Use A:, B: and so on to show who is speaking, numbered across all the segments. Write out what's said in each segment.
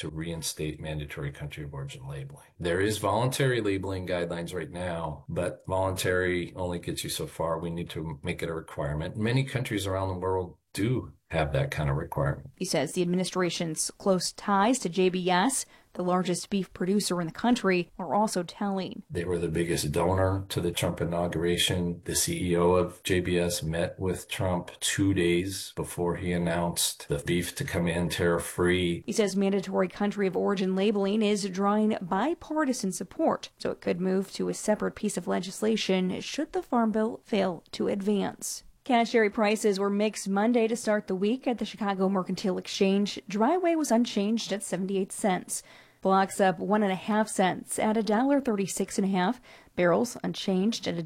A: to reinstate mandatory country of origin labeling. There is voluntary labeling guidelines right now, but voluntary only gets you so far. We need to make it a requirement. Many countries around the world do have that kind of requirement.
B: He says the administration's close ties to JBS, the largest beef producer in the country, are also telling.
A: They were the biggest donor to the Trump inauguration. The CEO of JBS met with Trump 2 days before he announced the beef to come in tariff-free.
B: He says mandatory country of origin labeling is drawing bipartisan support, so it could move to a separate piece of legislation should the Farm Bill fail to advance. Cash dairy prices were mixed Monday to start the week at the Chicago Mercantile Exchange. Dry whey was unchanged at 78 cents. Blocks up 1.5 cents at $1.36.5. Barrels unchanged at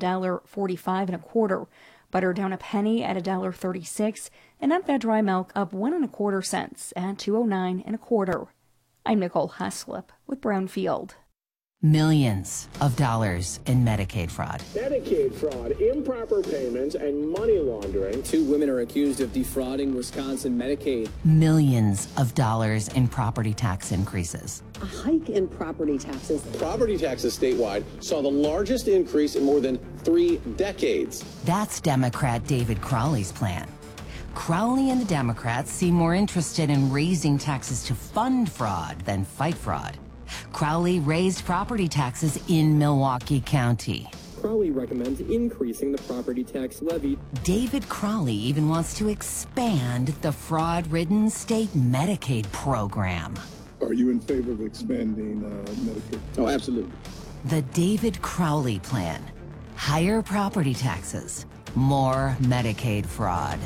B: $1.45.25. Butter down a penny at $1.36. And nut-fed dry milk up 1.25 cents at $2.0925. I'm Nicole Heslop with Brownfield.
C: Millions of dollars in Medicaid fraud.
D: Medicaid fraud, improper payments, and money laundering.
E: 2 women are accused of defrauding Wisconsin Medicaid.
C: Millions of dollars in property tax increases.
F: A hike in property taxes.
G: Property taxes statewide saw the largest increase in more than 3 decades.
C: That's Democrat David Crowley's plan. Crowley and the Democrats seem more interested in raising taxes to fund fraud than fight fraud. Crowley raised property taxes in Milwaukee County.
E: Crowley recommends increasing the property tax levy.
C: David Crowley even wants to expand the fraud-ridden state Medicaid program.
H: Are you in favor of expanding Medicaid?
G: Oh, absolutely.
C: The David Crowley plan. Higher property taxes, more Medicaid fraud.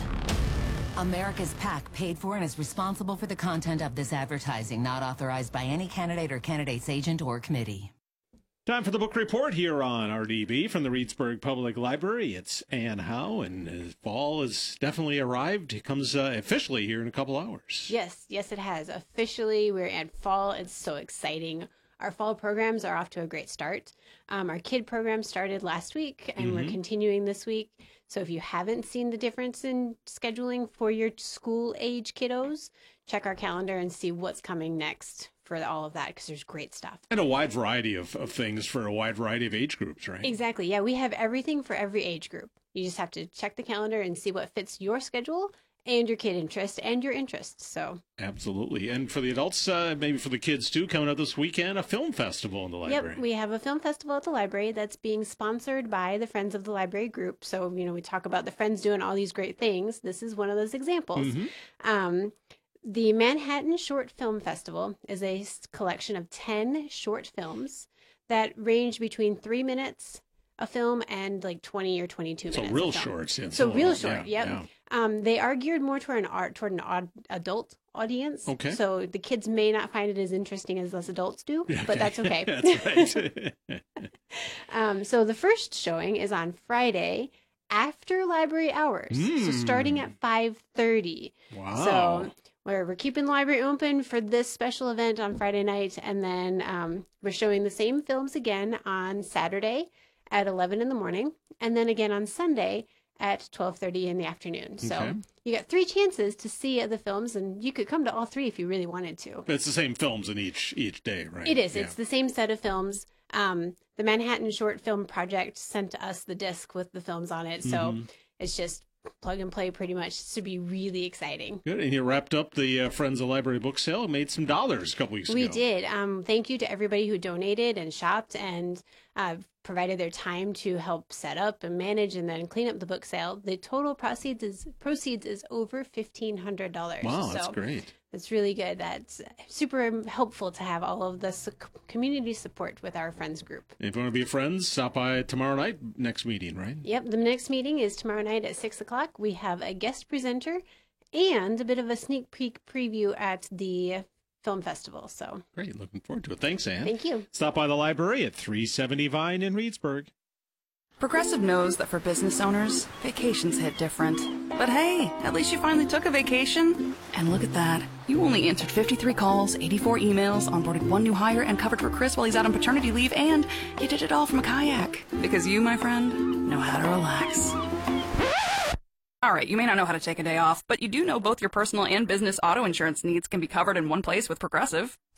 C: America's PAC paid for and is responsible for the content of this advertising, not authorized by any candidate or candidate's agent or committee.
I: Time for the book report here on RDB from the Reedsburg Public Library. It's Ann Howe, and fall has definitely arrived. It comes officially here in a couple hours.
J: Yes, it has. Officially, we're at fall. It's so exciting. Our fall programs are off to a great start. Our kid program started last week, and we're continuing this week. So if you haven't seen the difference in scheduling for your school-age kiddos, check our calendar and see what's coming next for all of that, because there's great stuff.
I: And a wide variety of things for a wide variety of age groups, right?
J: Exactly. Yeah, we have everything for every age group. You just have to check the calendar and see what fits your schedule and your kid interest and your interests. So
I: absolutely. And for the adults, maybe for the kids too, coming up this weekend, a film festival in the library.
J: Yep, we have a film festival at the library that's being sponsored by the Friends of the Library group. So, we talk about the Friends doing all these great things. This is one of those examples. The Manhattan Short Film Festival is a collection of 10 short films that range between 3 minutes a film and like 20 or 22 minutes.
I: So real shorts. Yeah,
J: so real short,
I: yeah.
J: They are geared more toward an adult audience.
I: Okay.
J: So the kids may not find it as interesting as us adults do, but that's okay.
I: That's right.
J: So the first showing is on Friday after library hours. So starting at 5:30.
I: Wow.
J: So we're keeping the library open for this special event on Friday night, and then we're showing the same films again on Saturday at 11 in the morning, and then again on Sunday at 12:30 in the afternoon. So you got 3 chances to see the films, and you could come to all 3 if you really wanted to.
I: It's the same films in each day, right?
J: It is. Yeah. It's the same set of films. The Manhattan Short Film Project sent us the disc with the films on it, so it's just plug and play pretty much. It should be really exciting.
I: Good. And you wrapped up the Friends of Library book sale, made some dollars a couple weeks ago.
J: We did. Thank you to everybody who donated and shopped and provided their time to help set up and manage and then clean up the book sale. The total proceeds is over $1,500.
I: Wow, that's great.
J: That's really good. That's super helpful to have all of this community support with our Friends group.
I: If you want to be friends, stop by tomorrow night, next meeting, right?
J: Yep, the next meeting is tomorrow night at 6 o'clock. We have a guest presenter and a bit of a sneak peek preview at the film festival. So
I: great, looking forward to it. Thanks, Ann.
J: Thank you.
I: Stop by the library at 370 Vine in Reedsburg.
K: Progressive knows that for business owners, vacations hit different. But hey, at least you finally took a vacation. And look at that. You only answered 53 calls, 84 emails, onboarded 1 new hire, and covered for Chris while he's out on paternity leave, and you did it all from a kayak. Because you, my friend, know how to relax. All right, you may not know how to take a day off, but you do know both your personal and business auto insurance needs can be covered in one place with Progressive.